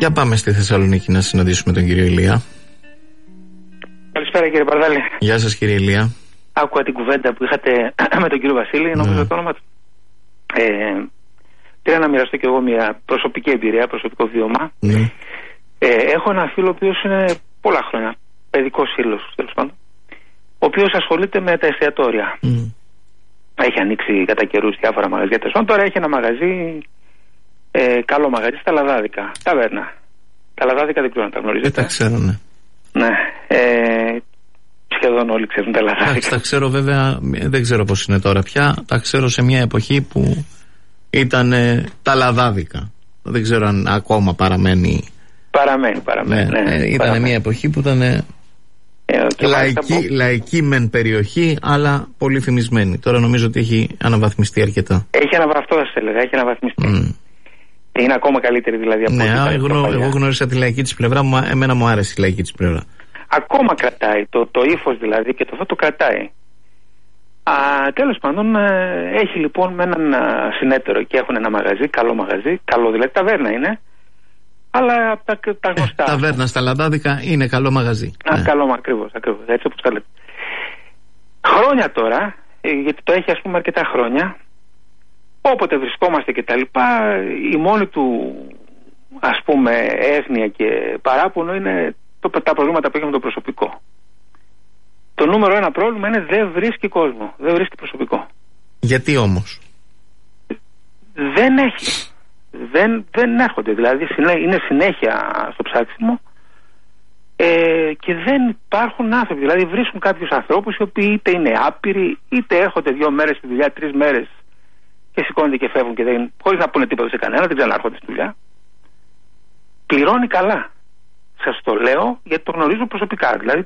Για πάμε στη Θεσσαλονίκη να συναντήσουμε τον κύριο Ηλία. Καλησπέρα, κύριε Παρδάλη. Γεια σας, κύριε Ηλία. Άκουγα την κουβέντα που είχατε με τον κύριο Βασίλη, νομίζω το όνομα του. Πήρα να μοιραστώ και εγώ μια προσωπική εμπειρία, προσωπικό βίωμα. Έχω ένα φίλο ο οποίος είναι πολλά χρόνια, παιδικός φίλος τέλος πάντων, ο οποίος ασχολείται με τα εστιατόρια. Έχει ανοίξει κατά καιρούς διάφορα μαγαζιά. Τώρα έχει ένα μαγαζί, καλό μαγαζί στα Λαδάδικα, ταβέρνα. Τα Λαδάδικα δεν ξέρω αν τα γνωρίζετε. Τα ξέρω, ναι. Ναι. Σχεδόν όλοι ξέρουν τα Λαδάδικα. Τα ξέρω βέβαια, δεν ξέρω πώς είναι τώρα πια. Τα ξέρω σε μια εποχή που ήταν τα Λαδάδικα. Δεν ξέρω αν ακόμα παραμένει. Παραμένει. Ναι, ήταν μια εποχή που ήταν λαϊκή μεν περιοχή, αλλά πολύ φημισμένη. Τώρα νομίζω ότι έχει αναβαθμιστεί αρκετά. Έχει αναβαθμιστεί, θα έλεγα. Έχει αναβαθμιστεί. Είναι ακόμα καλύτερη δηλαδή από εγώ γνώρισα τη λαϊκή της πλευρά, εμένα μου άρεσε η λαϊκή της πλευρά. Ακόμα κρατάει, το ύφος δηλαδή και αυτό το κρατάει. Τέλος πάντων, έχει λοιπόν με έναν συνέτερο και έχουν ένα μαγαζί, καλό δηλαδή, ταβέρνα είναι, αλλά τα γνωστά. Ταβέρνα στα Λαδάδικα είναι καλό μαγαζί. Καλό, ακριβώς, έτσι όπως τα λέτε. Χρόνια τώρα, γιατί το έχει ας πούμε αρκετά χρόνια, όποτε βρισκόμαστε και τα λοιπά, η μόνη του ας πούμε έφνοια και παράπονο είναι τα προβλήματα που έχει με το προσωπικό. Το νούμερο ένα πρόβλημα είναι δεν βρίσκει κόσμο, δεν βρίσκει προσωπικό. Γιατί όμως? Δεν έχει. Δεν έρχονται, δηλαδή είναι συνέχεια στο ψάξιμο και δεν υπάρχουν άνθρωποι. Δηλαδή βρίσκουν κάποιους ανθρώπους οι οποίοι είτε είναι άπειροι, είτε έρχονται 2 μέρες στη δουλειά, 3 μέρες και σηκώνονται και φεύγουν και χωρίς να πούνε τίποτα σε κανένα, δεν ξανάρχονται στη δουλειά. Πληρώνει καλά. Σας το λέω γιατί το γνωρίζω προσωπικά. Δηλαδή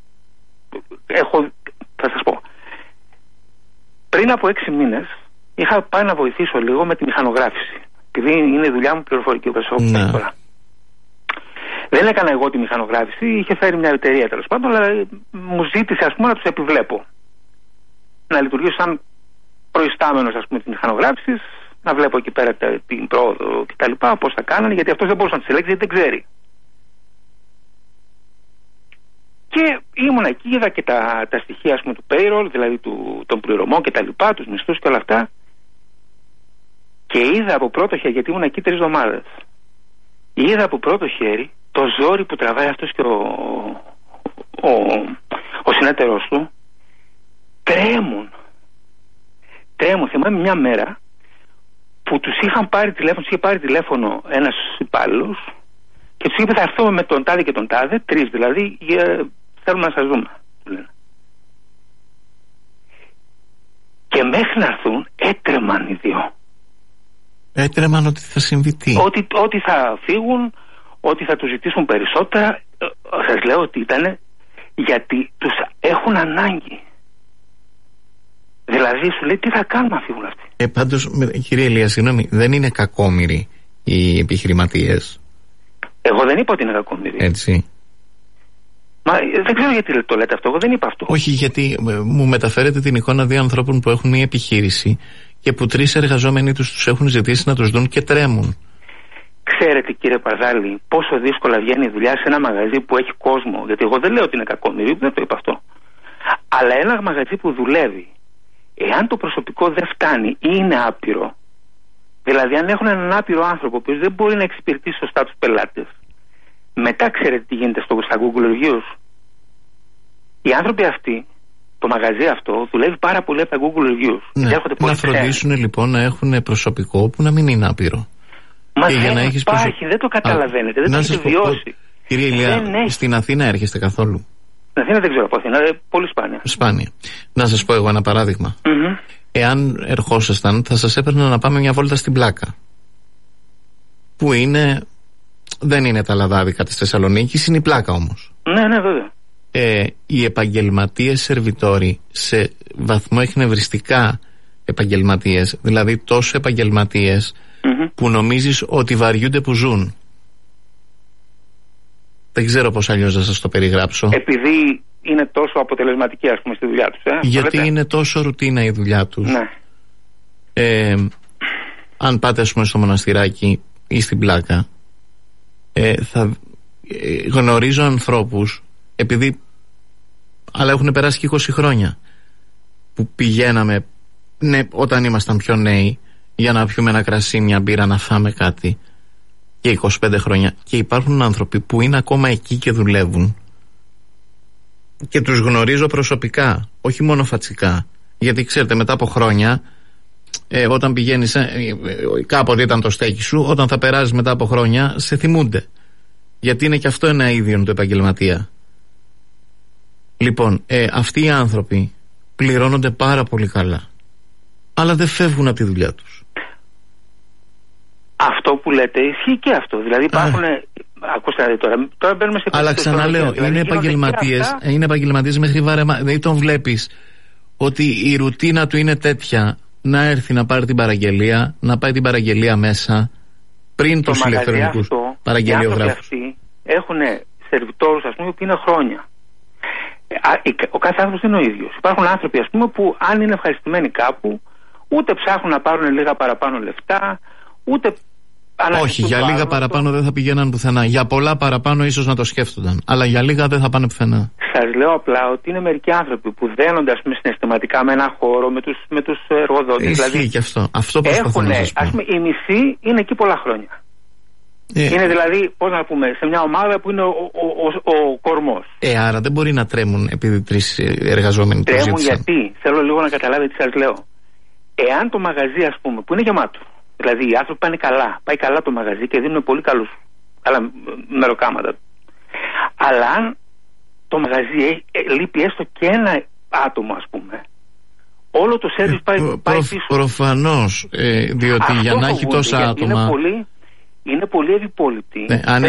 θα σας πω. Πριν από 6 μήνες είχα πάει να βοηθήσω λίγο με τη μηχανογράφηση. Επειδή είναι η δουλειά μου πληροφορική, όπως έχω πει τώρα. Δεν έκανα εγώ τη μηχανογράφηση, είχε φέρει μια εταιρεία τέλος πάντων, αλλά μου ζήτησε ας πούμε να τους επιβλέπω. Να λειτουργήσω σαν προϊστάμενος ας πούμε της μηχανογράφησης, να βλέπω εκεί πέρα την πρόοδο κτλ. Πώς θα κάνανε, γιατί αυτός δεν μπορούσε να τις ελέγξει γιατί δεν ξέρει. Και ήμουν εκεί, είδα και τα στοιχεία ας πούμε του payroll, δηλαδή των πληρωμών και τα λοιπά, τους μισθούς και όλα αυτά. Και είδα από πρώτο χέρι, γιατί ήμουν εκεί 3 εβδομάδες, είδα από πρώτο χέρι το ζόρι που τραβάει αυτός και ο συνέτερος του. Τρέμουν. Θυμάμαι μια μέρα που τους είχε πάρει τηλέφωνο ένας υπάλληλος και τους είπε θα έρθουμε με τον τάδε και τον τάδε, 3 δηλαδή, θέλουμε να σας δούμε. Και μέχρι να έρθουν έτρεμαν οι 2. Έτρεμαν ότι θα συμβεί τι? Ότι θα φύγουν, ότι θα τους ζητήσουν περισσότερα. Σας λέω ότι ήταν γιατί τους έχουν ανάγκη. Δηλαδή σου λέει τι θα κάνουν να φύγουν αυτοί. Πάντως κύριε Ηλία, συγγνώμη, δεν είναι κακόμοιροι οι επιχειρηματίες? Εγώ δεν είπα ότι είναι κακόμοιροι. Έτσι. Μα δεν ξέρω γιατί το λέτε αυτό, εγώ δεν είπα αυτό. Όχι, γιατί μου μεταφέρετε την εικόνα 2 ανθρώπων που έχουν μια επιχείρηση και που 3 εργαζόμενοι τους έχουν ζητήσει να τους δουν και τρέμουν. Ξέρετε κύριε Παρδάλη πόσο δύσκολα βγαίνει η δουλειά σε ένα μαγαζί που έχει κόσμο? Γιατί εγώ δεν λέω ότι είναι κακόμοιροι, δεν το είπα αυτό. Αλλά ένα μαγαζί που δουλεύει, εάν το προσωπικό δεν φτάνει ή είναι άπειρο, δηλαδή αν έχουν έναν άπειρο άνθρωπο ο οποίος δεν μπορεί να εξυπηρετήσει σωστά τους πελάτες, μετά ξέρετε τι γίνεται στα Google Reviews? Οι άνθρωποι αυτοί, το μαγαζί αυτό δουλεύει πάρα πολύ από τα Google Reviews. Ναι, να φροντίσουν λοιπόν να έχουν προσωπικό που να μην είναι άπειρο. Μα δεν υπάρχει, δεν το καταλαβαίνετε, δεν το έχετε βιώσει. Κύριε Ηλία, στην Αθήνα έρχεστε καθόλου? Στην Αθήνα δεν ξέρω από Αθήνα, πολύ σπάνια. Να σας πω εγώ ένα παράδειγμα. Εάν ερχόσασταν θα σας έπαιρνα να πάμε μια βόλτα στην Πλάκα, που δεν είναι τα Λαδάδικα της Θεσσαλονίκης, είναι η Πλάκα όμως. Ναι, βέβαια. Οι επαγγελματίες σερβιτόροι σε βαθμό εκνευριστικά επαγγελματίες, δηλαδή τόσο επαγγελματίες που νομίζεις ότι βαριούνται που ζουν. Δεν ξέρω πώς αλλιώς να σας το περιγράψω. Επειδή είναι τόσο αποτελεσματικοί ας πούμε στη δουλειά τους. Γιατί είναι τόσο ρουτίνα η δουλειά τους. Ναι. Αν πάτε ας πούμε στο Μοναστηράκι ή στην Πλάκα, Γνωρίζω ανθρώπους, αλλά έχουν περάσει και 20 χρόνια, που πηγαίναμε όταν ήμασταν πιο νέοι για να πιούμε ένα κρασί, μια μπύρα, να φάμε κάτι, και 25 χρόνια, και υπάρχουν άνθρωποι που είναι ακόμα εκεί και δουλεύουν, και τους γνωρίζω προσωπικά, όχι μόνο φατσικά, γιατί ξέρετε, μετά από χρόνια, όταν πηγαίνεις, κάποτε ήταν το στέκι σου, όταν θα περάσεις μετά από χρόνια σε θυμούνται, γιατί είναι και αυτό ένα ίδιο του επαγγελματία. Λοιπόν, αυτοί οι άνθρωποι πληρώνονται πάρα πολύ καλά, αλλά δεν φεύγουν από τη δουλειά τους. Αυτό που λέτε ισχύει και αυτό. Δηλαδή υπάρχουν. Ακούστε τώρα μπαίνουμε σε. Αλλά ξαναλέω, δηλαδή, είναι επαγγελματίες μέχρι βάρεμα. Δηλαδή τον βλέπεις ότι η ρουτίνα του είναι τέτοια, να έρθει να πάρει την παραγγελία, να πάει την παραγγελία μέσα πριν τους ηλεκτρονικούς παραγγελιογράφους. Αυτοί έχουν σερβιτόρους, ας πούμε, που είναι χρόνια. Ο κάθε άνθρωπος είναι ο ίδιος. Υπάρχουν άνθρωποι, ας πούμε, που αν είναι ευχαριστημένοι κάπου, ούτε ψάχνουν να πάρουν λίγα παραπάνω λεφτά, ούτε. Όχι, για λίγα παραπάνω δεν θα πηγαίναν πουθενά. Για πολλά παραπάνω ίσως να το σκέφτονταν. Αλλά για λίγα δεν θα πάνε πουθενά. Σας λέω απλά ότι είναι μερικοί άνθρωποι που δένονται, ας πούμε, συναισθηματικά με ένα χώρο, με τους εργοδότες. Ισχύει και αυτό. Αυτό προσπαθώ να σας πω. Ας πούμε, η μισή είναι εκεί πολλά χρόνια. Είναι δηλαδή, πώς να πούμε, σε μια ομάδα που είναι ο κορμός. Άρα δεν μπορεί να τρέμουν επειδή 3 εργαζόμενοι το ζήτησαν. Τρέμουν γιατί, θέλω λίγο να καταλάβετε τι σας λέω. Εάν το μαγαζί, ας πούμε, που είναι γεμάτο, δηλαδή οι άνθρωποι πάνε καλά, πάει καλά το μαγαζί και δίνουν πολύ καλά μεροκάματα. Αλλά αν το μαγαζί λείπει έστω και ένα άτομο, ας πούμε, όλο το σέρβις πάει πίσω. Προφανώς, διότι αυτό για να έχει τόσα άτομα. Είναι πολύ ευυπόλοιπτοι.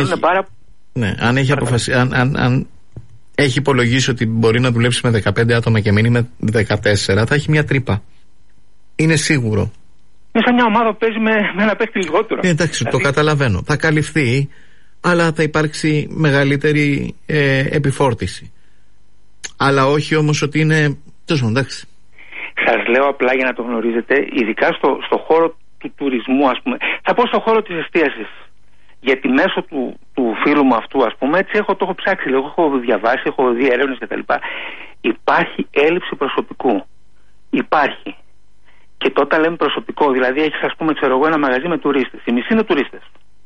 Αν έχει αν έχει υπολογίσει ότι μπορεί να δουλέψει με 15 άτομα και μείνει με 14, θα έχει μια τρύπα. Είναι σίγουρο. Είναι σαν μια ομάδα που παίζει με ένα παίκτη λιγότερο. Εντάξει, το καταλαβαίνω. Θα καλυφθεί, αλλά θα υπάρξει μεγαλύτερη επιφόρτιση. Αλλά όχι όμως ότι είναι. Εντάξει. Σας λέω απλά για να το γνωρίζετε, ειδικά στο χώρο του τουρισμού, ας πούμε. Θα πω στο χώρο της εστίασης. Γιατί μέσω του φίλου μου αυτού, ας πούμε, έτσι το έχω ψάξει λίγο, έχω διαβάσει, έχω δει έρευνες κτλ. Υπάρχει έλλειψη προσωπικού. Υπάρχει. Και τότε λέμε προσωπικό, δηλαδή έχεις, ας πούμε, ένα μαγαζί με τουρίστες. Οι μισοί είναι τουρίστες.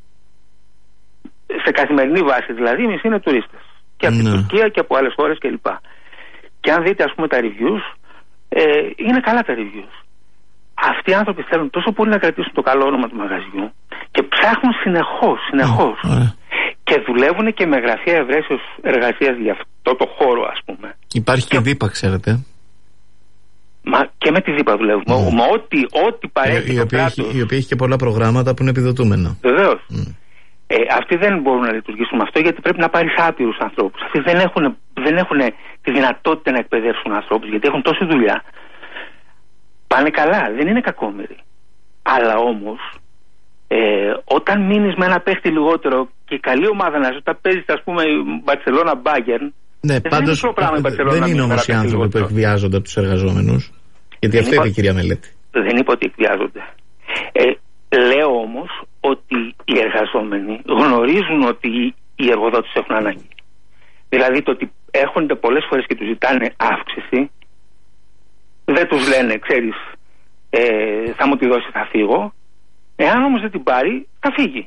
Σε καθημερινή βάση δηλαδή, οι μισοί είναι τουρίστες. Και από την Τουρκία και από άλλες χώρες κλπ. Και αν δείτε, ας πούμε, τα reviews, είναι καλά τα reviews. Αυτοί οι άνθρωποι θέλουν τόσο πολύ να κρατήσουν το καλό όνομα του μαγαζιού και ψάχνουν συνεχώς. Και δουλεύουν και με γραφεία ευρέσεως εργασίας για αυτό το χώρο, ας πούμε. Υπάρχει και δίπα, ξέρετε. Μα και με τη δίπα δουλεύουμε. Μα ό,τι παρέχει το κράτος. Η οποία έχει και πολλά προγράμματα που είναι επιδοτούμενα. Βεβαίως. Αυτοί δεν μπορούν να λειτουργήσουν με αυτό, γιατί πρέπει να πάρεις άπειρους ανθρώπους. Αυτοί δεν έχουν τη δυνατότητα να εκπαιδεύσουν ανθρώπους, γιατί έχουν τόση δουλειά. Πάνε καλά, δεν είναι κακόμεροι. Αλλά όμως, όταν μείνεις με ένα παίχτη λιγότερο και καλή ομάδα να ζω, τα παίζεις, ας πούμε, Μπαρσελόνα Μπάγερν. Ναι, πάντως δεν είναι όμως οι άνθρωποι που εκβιάζονται από τους εργαζόμενους. Γιατί αυτό είπε η κυρία Μελέτη. Δεν είπα ότι εκβιάζονται. Λέω όμως ότι οι εργαζόμενοι γνωρίζουν ότι οι εργοδότες έχουν ανάγκη. Δηλαδή το ότι έρχονται πολλές φορές και τους ζητάνε αύξηση, δεν τους λένε, ξέρεις, θα μου τη δώσει, θα φύγω. Εάν όμως δεν την πάρει, θα φύγει.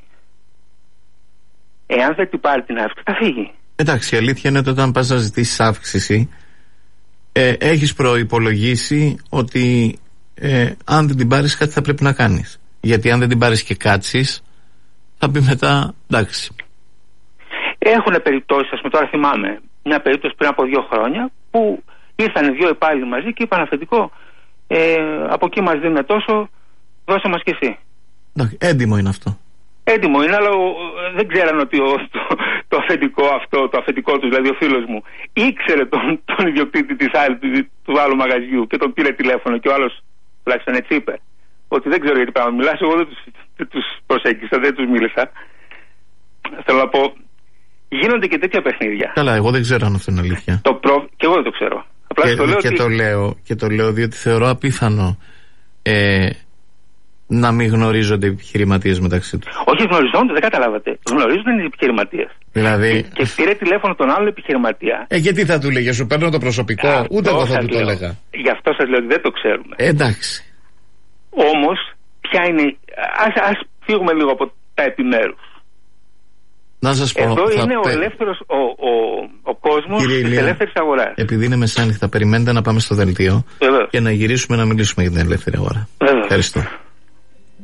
Εάν δεν την πάρει την αύξηση, θα φύγει. Εντάξει, η αλήθεια είναι ότι όταν πας να ζητήσεις αύξηση, έχεις προϋπολογίσει ότι αν δεν την πάρεις κάτι θα πρέπει να κάνεις. Γιατί αν δεν την πάρεις και κάτσεις, θα πει μετά, εντάξει. Έχουν περιπτώσεις, ας πούμε, τώρα θυμάμαι μια περίπτωση πριν από 2 χρόνια που ήρθαν 2 υπάλληλοι μαζί και είπαν αφεντικό, από εκεί μας δίνουμε τόσο, δώσε μας κι εσύ. Έντιμο είναι αυτό. Έντιμο είναι, αλλά δεν ξέραν ότι το αφεντικό αυτό, το αφεντικό του, δηλαδή ο φίλος μου, ήξερε τον ιδιοκτήτη του άλλου μαγαζιού και τον πήρε τηλέφωνο και ο άλλος, τουλάχιστον έτσι είπε, ότι δεν ξέρω γιατί πράγμα μιλάς, εγώ δεν τους προσέγγισα, δεν τους μίλησα. Θέλω να πω, γίνονται και τέτοια παιχνίδια. Καλά, εγώ δεν ξέρω αν αυτό είναι αλήθεια. Και εγώ δεν το ξέρω. Απλά το λέω διότι θεωρώ απίθανο να μην γνωρίζονται οι επιχειρηματίες μεταξύ τους? Όχι, γνωριζόνται, δεν καταλάβατε. Γνωρίζονται οι επιχειρηματίες. Δηλαδή... Και πήρε τηλέφωνο τον άλλον επιχειρηματία. Γιατί θα του λέγε, σου παίρνω το προσωπικό, ούτε εγώ θα του το έλεγα. Γι' αυτό σας λέω ότι δεν το ξέρουμε. Εντάξει. Όμως, ποια είναι. Ας φύγουμε λίγο από τα επιμέρους. Να σας πω, εδώ είναι ο ελεύθερος ο κόσμος της ελεύθερης αγοράς. Επειδή είναι μεσάνυχτα, περιμένετε να πάμε στο δελτίο και να γυρίσουμε να μιλήσουμε για την ελεύθερη αγορά. Ευχαριστώ.